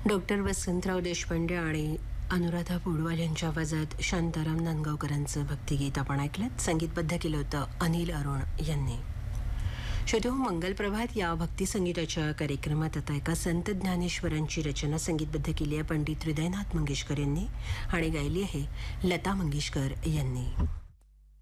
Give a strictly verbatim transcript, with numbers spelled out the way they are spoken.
Doctor Vasantrao Deshpande आणि अनुराधा पौडवाल यांच्या आवाजात शांताराम नांदगावकरांचं भक्तिगीत आपण ऐकलं. संगीतबद्ध केलं होतं अनिल अरुण यांनी. श्रोते हो, मंगल प्रभात या भक्ती संगीताच्या कार्यक्रमात आता एका संत ज्ञानेश्वरांची रचना संगीतबद्ध केली आहे पंडित हृदयनाथ मंगेशकर यांनी आणि गायली आहे लता मंगेशकर यांनी.